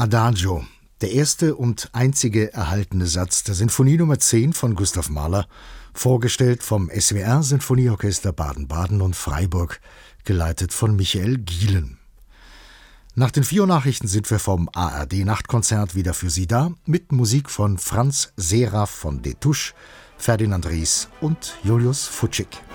Adagio, der erste und einzige erhaltene Satz der Sinfonie Nummer 10 von Gustav Mahler, vorgestellt vom SWR Sinfonieorchester Baden-Baden und Freiburg, geleitet von Michael Gielen. Nach den 4 Nachrichten sind wir vom ARD-Nachtkonzert wieder für Sie da, mit Musik von Franz Seraph von Destouches, Ferdinand Ries und Julius Futschig.